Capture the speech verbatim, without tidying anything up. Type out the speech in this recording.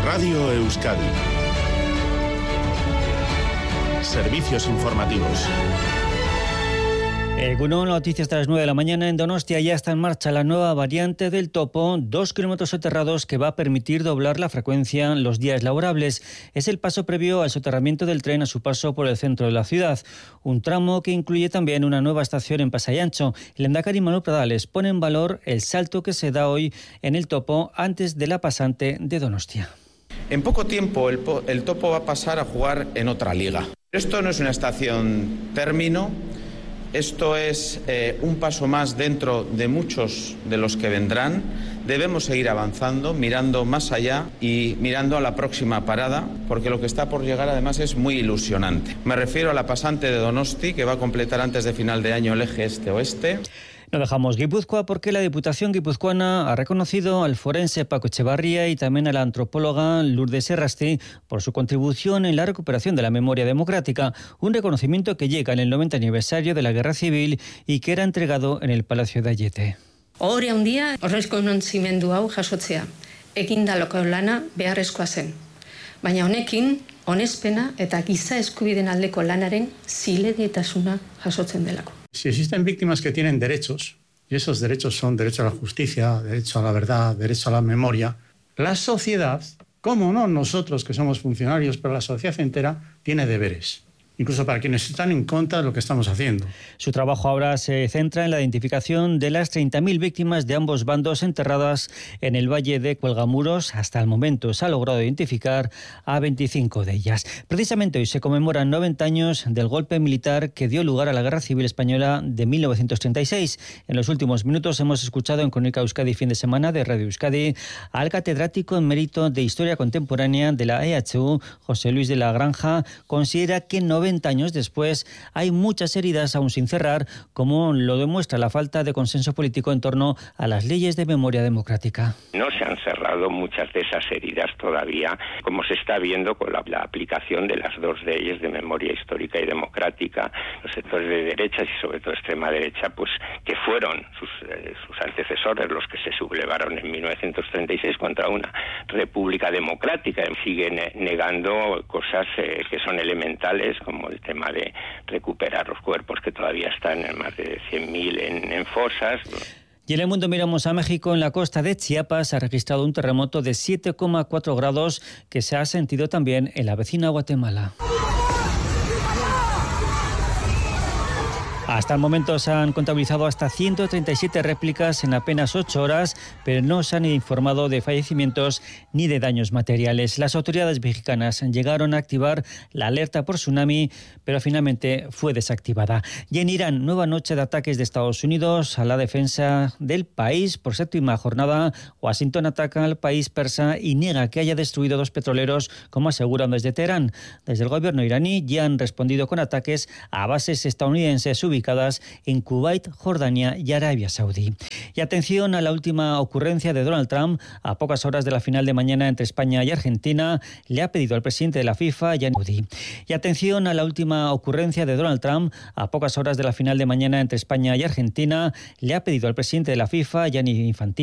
Radio Euskadi. Servicios informativos. Egunon, noticias de las nueve de la mañana. En Donostia ya está en marcha la nueva variante del topo, dos kilómetros soterrados, que va a permitir doblar la frecuencia en los días laborables. Es el paso previo al soterramiento del tren a su paso por el centro de la ciudad. Un tramo que incluye también una nueva estación en Pasai Antxo. El lehendakari Manuel Pradales pone en valor el salto que se da hoy en el topo antes de la pasante de Donostia. En poco tiempo el, po- el topo va a pasar a jugar en otra liga. Esto no es una estación término. Esto es eh, un paso más dentro de muchos de los que vendrán. Debemos seguir avanzando, mirando más allá y mirando a la próxima parada, porque lo que está por llegar además es muy ilusionante. Me refiero a la pasante de Donosti, que va a completar antes de final de año el eje este-oeste. No dejamos Guipúzcoa porque la Diputación guipuzcoana ha reconocido al forense Paco Echevarría y también a la antropóloga Lourdes Errasti por su contribución en la recuperación de la memoria democrática, un reconocimiento que llega en el noventa aniversario de la Guerra Civil y que era entregado en el Palacio de Ayete. Ohore handia errekonozimendu hau jasotzea, egindako lana beharrezkoa zen. Baina honekin, onespena eta giza eskubideen aldeko lanaren zilegitasuna jasotzen delako. Si existen víctimas que tienen derechos, y esos derechos son derecho a la justicia, derecho a la verdad, derecho a la memoria, la sociedad, cómo no nosotros que somos funcionarios, pero la sociedad entera tiene deberes, incluso para quienes están en contra de lo que estamos haciendo. Su trabajo ahora se centra en la identificación de las treinta mil víctimas de ambos bandos enterradas en el Valle de Cuelgamuros. Hasta el momento se ha logrado identificar a veinticinco de ellas. Precisamente hoy se conmemoran noventa años del golpe militar que dio lugar a la Guerra Civil Española de mil novecientos treinta y seis. En los últimos minutos hemos escuchado en Crónica Euskadi fin de semana de Radio Euskadi al catedrático en mérito de Historia Contemporánea de la E H U, José Luis de la Granja. Considera que noventa años después hay muchas heridas aún sin cerrar, como lo demuestra la falta de consenso político en torno a las leyes de memoria democrática. No se han cerrado muchas de esas heridas todavía, como se está viendo con la, la aplicación de las dos leyes de memoria histórica y democrática. Los sectores de derecha y sobre todo extrema derecha, pues que fueron sus, eh, sus antecesores los que se sublevaron en mil novecientos treinta y seis contra una república democrática, siguen negando cosas eh, que son elementales, como el tema de recuperar los cuerpos que todavía están en más de cien mil en, en fosas. Y en el mundo miramos a México. En la costa de Chiapas se ha registrado un terremoto de siete coma cuatro grados que se ha sentido también en la vecina Guatemala. Hasta el momento se han contabilizado hasta ciento treinta y siete réplicas en apenas ocho horas, pero no se han informado de fallecimientos ni de daños materiales. Las autoridades mexicanas llegaron a activar la alerta por tsunami, pero finalmente fue desactivada. Y en Irán, nueva noche de ataques de Estados Unidos a la defensa del país. Por séptima jornada, Washington ataca al país persa y niega que haya destruido dos petroleros, como aseguran desde Teherán. Desde el gobierno iraní ya han respondido con ataques a bases estadounidenses ubicadas en Kuwait, Jordania y Arabia Saudí. Y atención a la última ocurrencia de Donald Trump. A pocas horas de la final de mañana entre España y Argentina, le ha pedido al presidente de la FIFA, Gianni Infantino. Y atención a la última ocurrencia de Donald Trump. A pocas horas de la final de mañana entre España y Argentina, le ha pedido al presidente de la FIFA, Gianni Infantino,